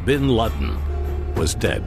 bin Laden was dead.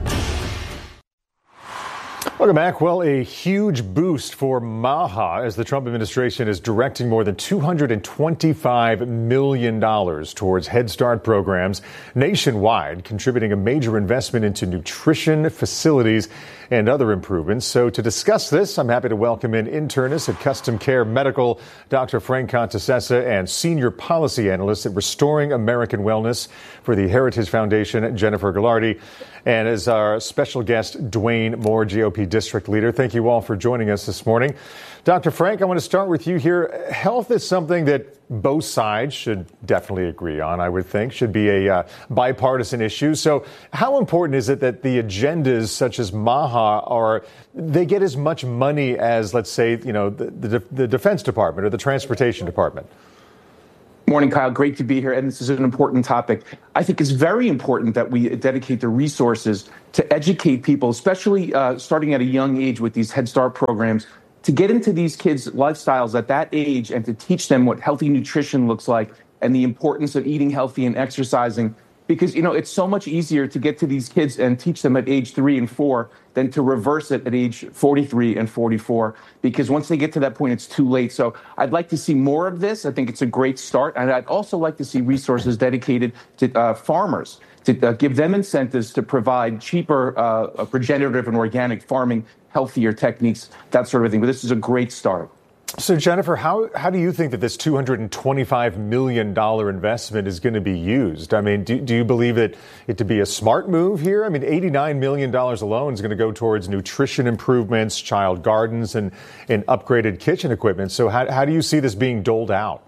Welcome back. Well, a huge boost for MAHA as the Trump administration is directing more than $225 million towards Head Start programs nationwide, contributing a major investment into nutrition facilities and other improvements. So to discuss this, I'm happy to welcome in internist at Custom Care Medical, Dr. Frank Contessessa, and senior policy analyst at Restoring American Wellness for the Heritage Foundation, Jennifer Ghilardi, and as our special guest, Dwayne Moore, GOP district leader. Thank you all for joining us this morning. Dr. Frank, I want to start with you here. Health is something that both sides should definitely agree on, I would think, should be a bipartisan issue. So how important is it that the agendas such as MAHA they get as much money as, let's say, the Defense Department or the Transportation Department? Morning, Kyle. Great to be here. And this is an important topic. I think it's very important that we dedicate the resources to educate people, especially starting at a young age with these Head Start programs, to get into these kids' lifestyles at that age and to teach them what healthy nutrition looks like and the importance of eating healthy and exercising. Because, it's so much easier to get to these kids and teach them at age 3 and 4 than to reverse it at age 43 and 44. Because once they get to that point, it's too late. So I'd like to see more of this. I think it's a great start. And I'd also like to see resources dedicated to farmers, to give them incentives to provide cheaper regenerative and organic farming, healthier techniques, that sort of thing. But this is a great start. So, Jennifer, how do you think that this $225 million investment is going to be used? I mean, do you believe it to be a smart move here? I mean, $89 million alone is going to go towards nutrition improvements, child gardens, and upgraded kitchen equipment. So how do you see this being doled out?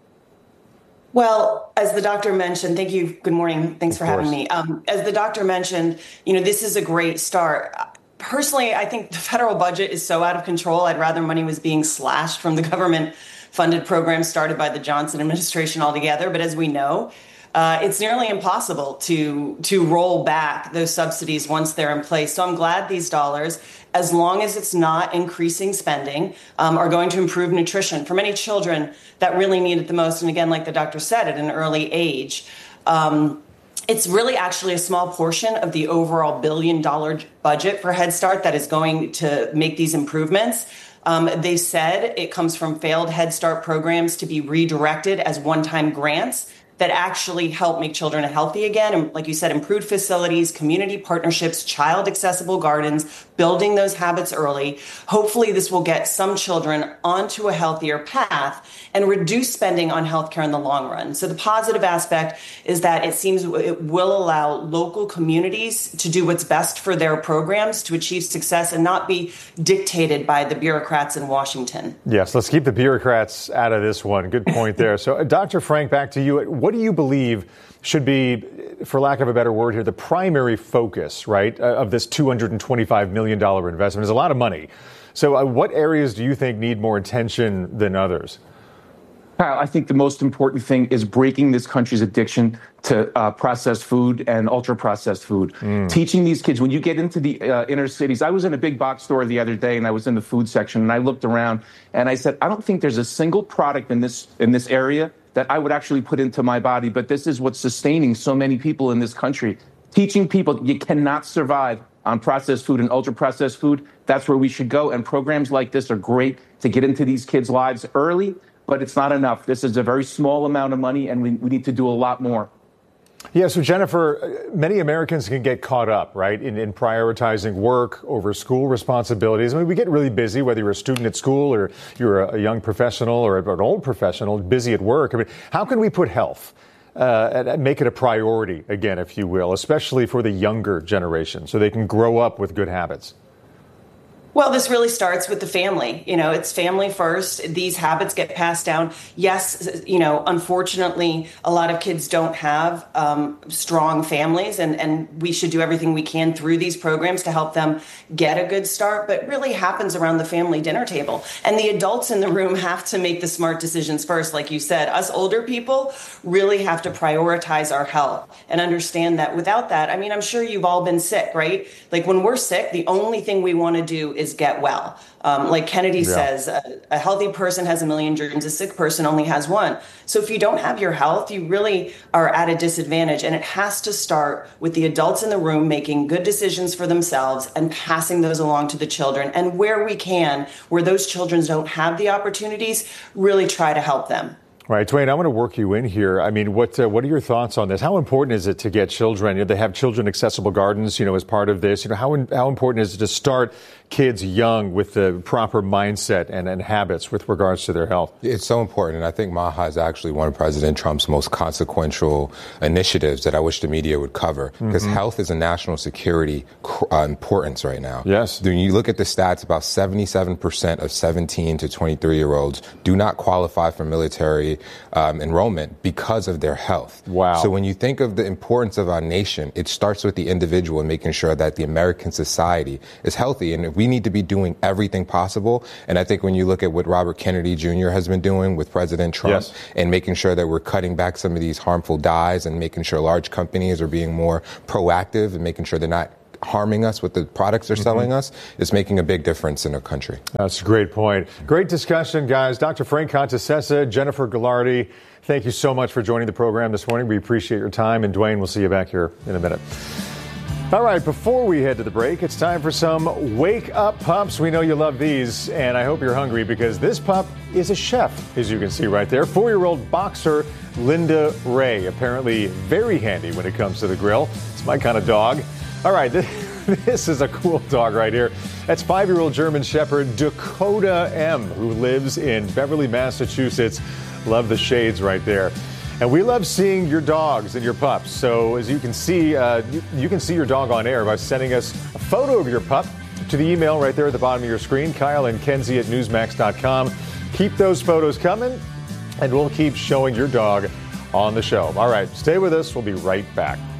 Well, as the doctor mentioned, thank you. Good morning. Thanks for having me. As the doctor mentioned, this is a great start. Personally, I think the federal budget is so out of control. I'd rather money was being slashed from the government-funded programs started by the Johnson administration altogether. But as we know, it's nearly impossible to roll back those subsidies once they're in place. So I'm glad these dollars, as long as it's not increasing spending, are going to improve nutrition for many children that really need it the most. And again, like the doctor said, at an early age. It's really actually a small portion of the overall $1 billion budget for Head Start that is going to make these improvements. They said it comes from failed Head Start programs to be redirected as one-time grants that actually help make children healthy again. And like you said, improved facilities, community partnerships, child accessible gardens, building those habits early. Hopefully this will get some children onto a healthier path and reduce spending on healthcare in the long run. So the positive aspect is that it seems it will allow local communities to do what's best for their programs to achieve success and not be dictated by the bureaucrats in Washington. Yes, let's keep the bureaucrats out of this one. Good point there. So Dr. Frank, back to you. What do you believe should be, for lack of a better word here, the primary focus, right, of this $225 million investment? It's a lot of money. So what areas do you think need more attention than others? I think the most important thing is breaking this country's addiction to processed food and ultra-processed food. Teaching these kids, when you get into the inner cities, I was in a big box store the other day and I was in the food section and I looked around and I said, I don't think there's a single product in this area that I would actually put into my body, but this is what's sustaining so many people in this country. Teaching people you cannot survive on processed food and ultra-processed food, that's where we should go. And programs like this are great to get into these kids' lives early, but it's not enough. This is a very small amount of money, and we need to do a lot more. Yeah, so Jennifer, many Americans can get caught up, right, in prioritizing work over school responsibilities. I mean, we get really busy, whether you're a student at school or you're a young professional or an old professional busy at work. I mean, how can we put health, make it a priority again, if you will, especially for the younger generation, so they can grow up with good habits? Well, this really starts with the family. It's family first. These habits get passed down. Yes, unfortunately, a lot of kids don't have strong families, and we should do everything we can through these programs to help them get a good start, but it really happens around the family dinner table. And the adults in the room have to make the smart decisions first. Like you said, us older people really have to prioritize our health and understand that without that, I mean, I'm sure you've all been sick, right? Like when we're sick, the only thing we want to do is get well. Like Kennedy says, a healthy person has a million dreams, a sick person only has one. So if you don't have your health, you really are at a disadvantage. And it has to start with the adults in the room making good decisions for themselves and passing those along to the children. And where we can, where those children don't have the opportunities, really try to help them. Right, Dwayne, I want to work you in here. I mean, what are your thoughts on this? How important is it to get children? They have children accessible gardens, as part of this. How important is it to start kids young with the proper mindset and habits with regards to their health? It's so important. And I think MAHA is actually one of President Trump's most consequential initiatives that I wish the media would cover, because health is a national security importance right now. Yes. When you look at the stats, about 77% of 17 to 23-year-olds do not qualify for military enrollment because of their health. Wow. So when you think of the importance of our nation, it starts with the individual and making sure that the American society is healthy. And we need to be doing everything possible. And I think when you look at what Robert Kennedy Jr. has been doing with President Trump and making sure that we're cutting back some of these harmful dyes and making sure large companies are being more proactive and making sure they're not harming us with the products they're selling us, is making a big difference in our country. That's a great point. Great discussion, guys. Dr. Frank Contessessa, Jennifer Ghilardi, thank you so much for joining the program this morning. We appreciate your time. And Dwayne, we'll see you back here in a minute. All right, before we head to the break, it's time for some Wake Up Pups. We know you love these, and I hope you're hungry because this pup is a chef, as you can see right there. 4-year-old boxer Linda Ray, apparently very handy when it comes to the grill. It's my kind of dog. All right, this is a cool dog right here. That's 5-year-old German Shepherd Dakota M, who lives in Beverly, Massachusetts. Love the shades right there. And we love seeing your dogs and your pups. So as you can see your dog on air by sending us a photo of your pup to the email right there at the bottom of your screen, Kyle and Kenzie at Newsmax.com. Keep those photos coming, and we'll keep showing your dog on the show. All right, stay with us. We'll be right back.